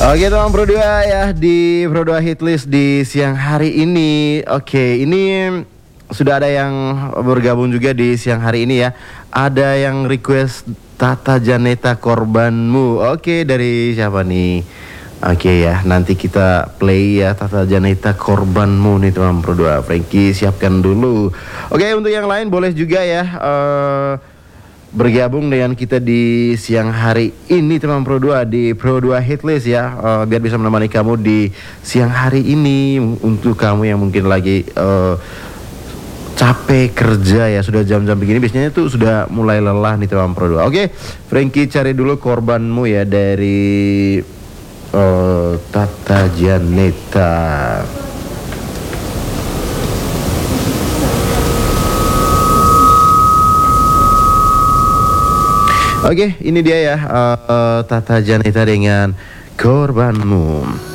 Oke teman Pro 2 ya, di Pro 2 Hitlist di siang hari ini. Oke, ini sudah ada yang bergabung juga di siang hari ini ya. Ada yang request Tata Janeta Korbanmu. Oke, dari siapa nih? Oke ya, nanti kita play ya Tata Janeta Korbanmu nih teman Pro 2. Frankie siapkan dulu. Oke, untuk yang lain boleh juga ya bergabung dengan kita di siang hari ini teman Pro 2 di Pro 2 Hitlist ya, biar bisa menemani kamu di siang hari ini. Untuk kamu yang mungkin lagi capek kerja ya, sudah jam-jam begini biasanya tuh sudah mulai lelah nih teman Pro 2. Oke, Frankie cari dulu Korbanmu ya dari Tata Janeta. Oke, ini dia ya, Tata Janeta dengan Korbanmu.